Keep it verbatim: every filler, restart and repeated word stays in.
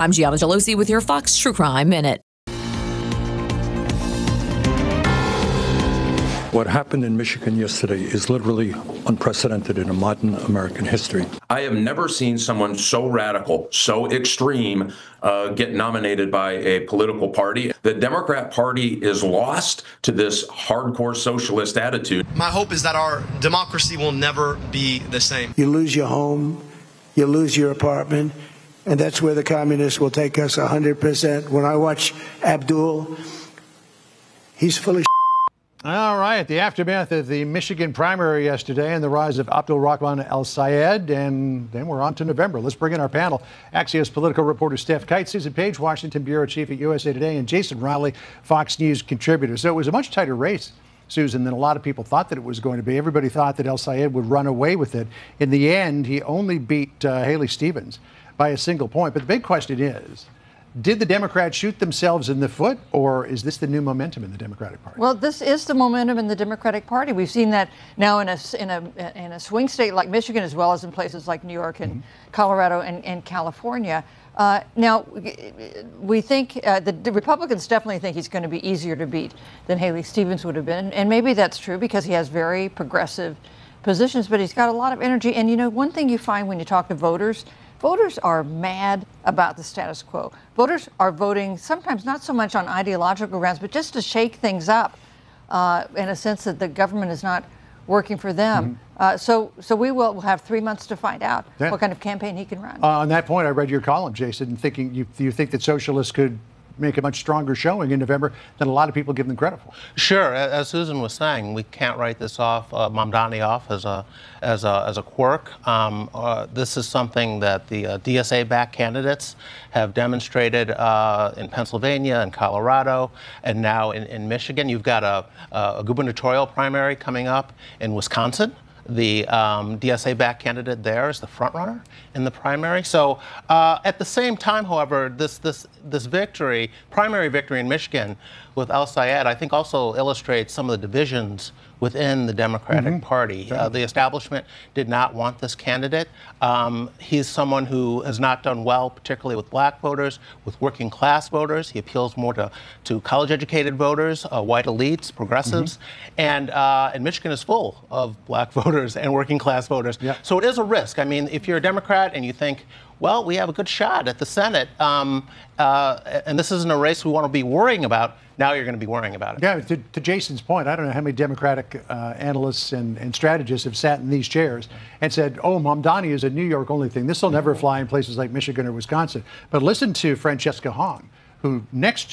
I'm Gianna Gelosi with your Fox True Crime Minute. What happened in Michigan yesterday is literally unprecedented in a modern American history. I have never seen someone so radical, so extreme, uh, get nominated by a political party. The Democrat Party is lost to this hardcore socialist attitude. My hope is that our democracy will never be the same. You lose your home, you lose your apartment, and that's where the communists will take us one hundred percent. When I watch Abdul, he's full of All right, the aftermath of the Michigan primary yesterday and the rise of Abdul Rahman El-Sayed, and then we're on to November. Let's bring in our panel. Axios political reporter Steph Kite, Susan Page, Washington bureau chief at U S A Today, and Jason Riley, Fox News contributor. So it was a much tighter race, Susan, than a lot of people thought that it was going to be. Everybody thought that El-Sayed would run away with it. In the end, he only beat uh, Haley Stevens by a single point. But the big question is, did the Democrats shoot themselves in the foot, or is this the new momentum in the Democratic Party? Well, this is the momentum in the Democratic Party. We've seen that now in a in a in a swing state like Michigan, as well as in places like New York and mm-hmm. Colorado and, and California. Uh, now, we think uh, the, the Republicans definitely think he's going to be easier to beat than Haley Stevens would have been, and maybe that's true because he has very progressive positions, but he's got a lot of energy. And you know, one thing you find when you talk to voters. Voters are mad about the status quo. Voters are voting sometimes not so much on ideological grounds, but just to shake things up uh, in a sense that the government is not working for them. Mm-hmm. uh, so so we will have three months to find out yeah. what kind of campaign he can run. Uh, on that point, I read your column, Jason, thinking you, you think that socialists could make a much stronger showing in November than a lot of people give them credit for. Sure, as Susan was saying, we can't write this off, uh, Mamdani off as a as a as a quirk. Um, uh, this is something that the uh, D S A-backed candidates have demonstrated uh, in Pennsylvania and Colorado, and now in, in Michigan. You've got a, a gubernatorial primary coming up in Wisconsin. The um, D S A-backed candidate there is the frontrunner in the primary. So uh, at the same time, however, this this this victory, primary victory in Michigan with El-Sayed, I think also illustrates some of the divisions within the Democratic mm-hmm. Party. Uh, the establishment did not want this candidate. Um, he's someone who has not done well, particularly with black voters, with working class voters. He appeals more to, to college-educated voters, uh, white elites, progressives. Mm-hmm. And, uh, and Michigan is full of black voters and working class voters. Yep. So it is a risk. I mean, if you're a Democrat and you think, well, we have a good shot at the Senate, um, uh, and this isn't a race we want to be worrying about, now you're going to be worrying about it. Yeah, to, to Jason's point, I don't know how many Democratic uh, analysts and, and strategists have sat in these chairs and said, oh, Mamdani is a New York only thing. This will never fly in places like Michigan or Wisconsin. But listen to Francesca Hong, who next